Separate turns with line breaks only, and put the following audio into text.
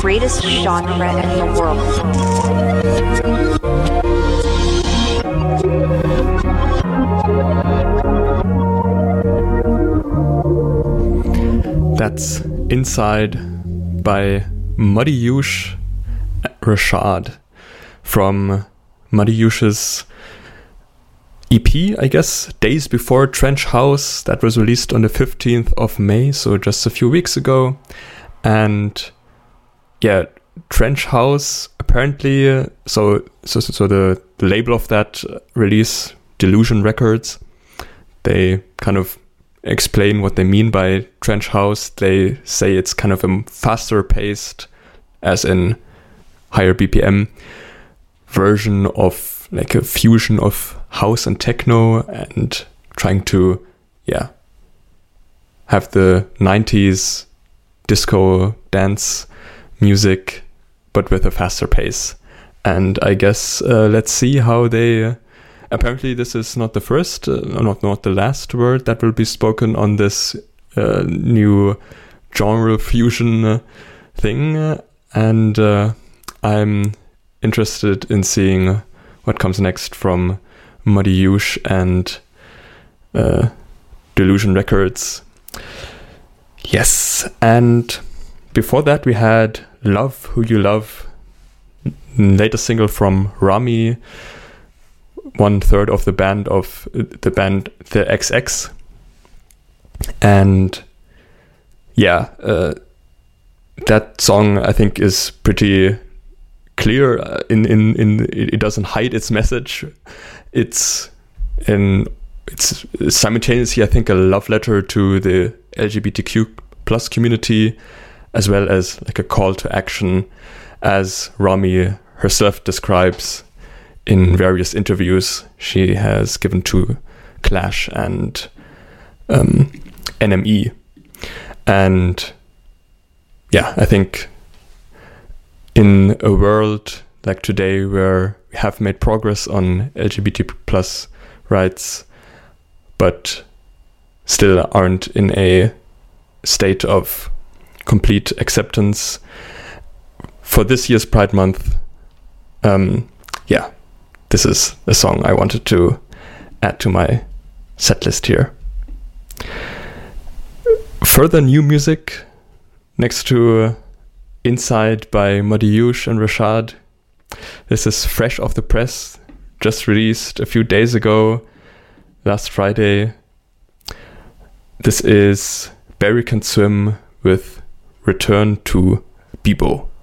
greatest genre in the world.
That's Inside by Muddy Yoush Rashad from Muddy Yoush's EP, I guess, Days Before Trench House, that was released on the 15th of May, so just a few weeks ago. And yeah, Trench House apparently, so the label of that release, Delusion Records, they kind of explain what they mean by Trench House. They say it's kind of a faster paced, as in higher BPM version of like a fusion of house and techno, and trying to have the 90s disco dance music but with a faster pace. And I guess let's see how they apparently this is not the first not the last word that will be spoken on this new genre fusion thing, and I'm interested in seeing what comes next from Muddy Yoush and Delusion Records. Yes, and before that we had Love Who You Love, latest single from Rami, 1/3 of the band The XX. And that song I think is pretty clear in it doesn't hide its message. It's simultaneously, I think, a love letter to the LGBTQ plus community, as well as like a call to action, as Rami herself describes in various interviews she has given to Clash and NME. And I think in a world like today where we have made progress on LGBT plus rights, but still aren't in a state of complete acceptance, for this year's Pride Month, this is a song I wanted to add to my set list here. Further new music next to Inside by Muddy Yoush and Rashad. This is fresh off the press, just released a few days ago, last Friday. This is Barry Can Swim with Return to Bebo.